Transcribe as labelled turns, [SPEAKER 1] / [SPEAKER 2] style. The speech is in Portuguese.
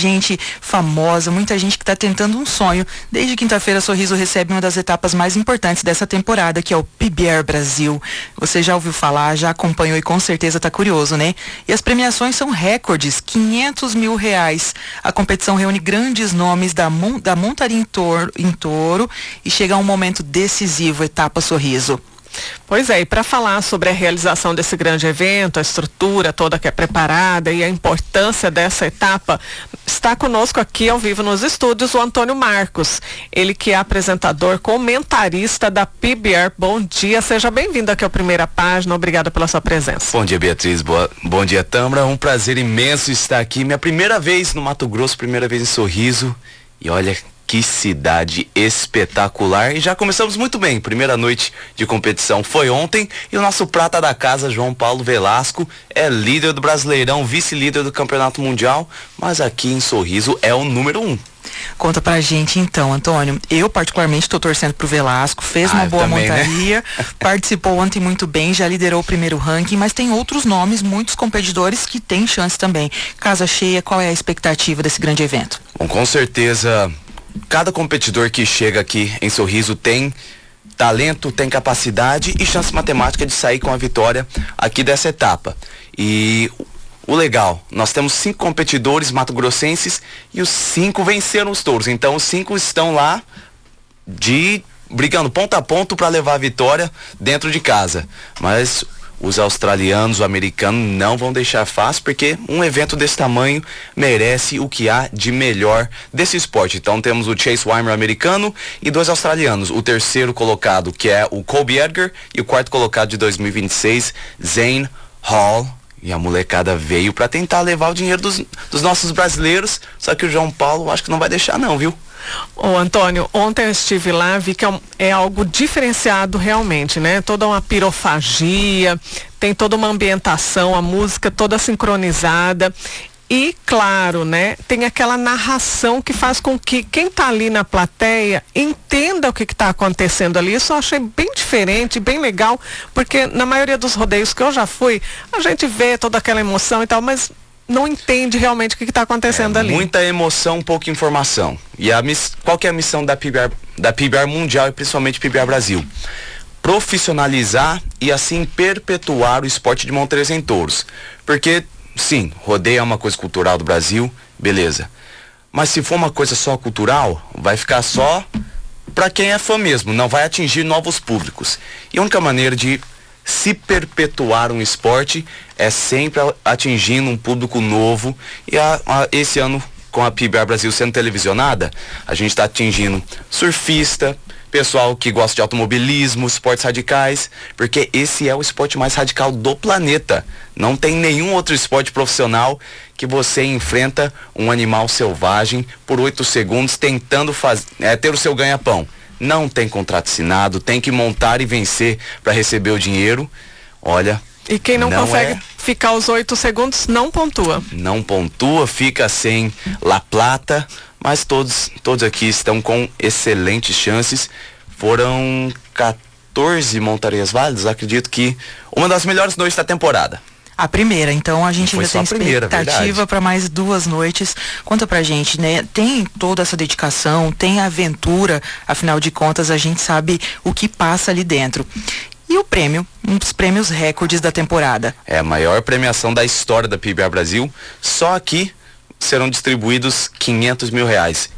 [SPEAKER 1] gente famosa, muita gente que está tentando um sonho. Desde quinta-feira, Sorriso recebe uma das etapas mais importantes dessa temporada, que é o PBR Brasil. Você já ouviu falar, já acompanhou e com certeza está curioso, né? E as premiações são recordes, R$500 mil. A competição reúne grandes nomes da montaria em touro e chega a um momento decisivo, etapa Sorriso.
[SPEAKER 2] Pois é, e para falar sobre a realização desse grande evento, a estrutura toda que é preparada e a importância dessa etapa, está conosco aqui ao vivo nos estúdios o Antônio Marcos, ele que é apresentador, comentarista da PBR. Bom dia, seja bem-vindo aqui ao Primeira Página, obrigada pela sua presença.
[SPEAKER 3] Bom dia, Beatriz, bom dia, Tâmara, um prazer imenso estar aqui, minha primeira vez no Mato Grosso, primeira vez em Sorriso, e olha que cidade espetacular. E já começamos muito bem. Primeira noite de competição foi ontem. E o nosso prata da casa, João Paulo Velasco, é líder do Brasileirão, vice-líder do Campeonato Mundial. Mas aqui em Sorriso é o número 1.
[SPEAKER 1] Conta pra gente então, Antônio. Eu particularmente estou torcendo pro Velasco, fez uma boa também, montaria, né? Participou ontem muito bem, já liderou o primeiro ranking, mas tem outros nomes, muitos competidores que têm chance também. Casa cheia, qual é a expectativa desse grande evento?
[SPEAKER 3] Bom, com certeza, cada competidor que chega aqui em Sorriso tem talento, tem capacidade e chance matemática de sair com a vitória aqui dessa etapa. E o legal, nós temos 5 competidores mato-grossenses e os 5 venceram os touros. Então os 5 estão lá brigando ponto a ponto para levar a vitória dentro de casa. Mas os australianos, o americano não vão deixar fácil, porque um evento desse tamanho merece o que há de melhor desse esporte. Então temos o Chase Weimer americano e 2 australianos. O terceiro colocado, que é o Colby Edgar, e o quarto colocado de 2026, Zane Hall. E a molecada veio para tentar levar o dinheiro dos nossos brasileiros, só que o João Paulo acho que não vai deixar não, viu?
[SPEAKER 2] Ô Antônio, ontem eu estive lá, vi que é algo diferenciado realmente, né? Toda uma pirofagia, tem toda uma ambientação, a música toda sincronizada. E, claro, né, tem aquela narração que faz com que quem está ali na plateia entenda o que está acontecendo ali. Isso eu achei bem diferente, bem legal, porque na maioria dos rodeios que eu já fui, a gente vê toda aquela emoção e tal, mas não entende realmente o que está acontecendo ali.
[SPEAKER 3] Muita emoção, pouca informação. E qual que é a missão da PBR Mundial e principalmente PBR Brasil? Profissionalizar e assim perpetuar o esporte de montaria em touros. Porque sim, rodeio é uma coisa cultural do Brasil, beleza. Mas se for uma coisa só cultural, vai ficar só para quem é fã mesmo, não vai atingir novos públicos. E a única maneira de se perpetuar um esporte é sempre atingindo um público novo. E esse ano, com a PBR Brasil sendo televisionada, a gente está atingindo surfista, pessoal que gosta de automobilismo, esportes radicais, porque esse é o esporte mais radical do planeta. Não tem nenhum outro esporte profissional que você enfrenta um animal selvagem por 8 segundos tentando ter o seu ganha-pão. Não tem contrato assinado, tem que montar e vencer para receber o dinheiro. Olha,
[SPEAKER 2] e quem não consegue ficar os 8 segundos não pontua.
[SPEAKER 3] Não pontua, fica sem La Plata, mas todos aqui estão com excelentes chances. Foram 14 montarias válidas, acredito que uma das melhores noites da temporada.
[SPEAKER 1] A primeira, então a gente ainda tem expectativa para mais 2 noites. Conta pra gente, né? Tem toda essa dedicação, tem aventura, afinal de contas a gente sabe o que passa ali dentro. E o prêmio, um dos prêmios recordes da temporada.
[SPEAKER 3] É a maior premiação da história da PBR Brasil. Só aqui serão distribuídos R$500 mil.